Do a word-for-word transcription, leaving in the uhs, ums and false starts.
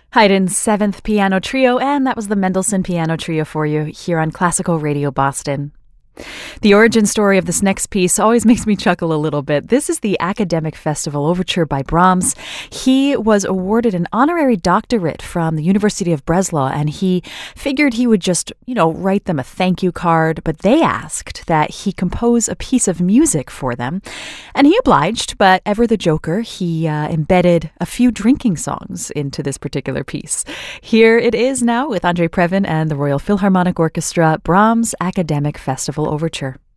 Haydn's Seventh Piano Trio, and that was the Mendelssohn Piano Trio for you here on Classical Radio Boston. The origin story of this next piece always makes me chuckle a little bit. This is the Academic Festival Overture by Brahms. He was awarded an honorary doctorate from the University of Breslau, and he figured he would just, you know, write them a thank you card, but they asked that he compose a piece of music for them. And he obliged, but ever the joker, he uh, embedded a few drinking songs into this particular piece. Here it is now with Andre Previn and the Royal Philharmonic Orchestra, Brahms' Academic Festival Overture.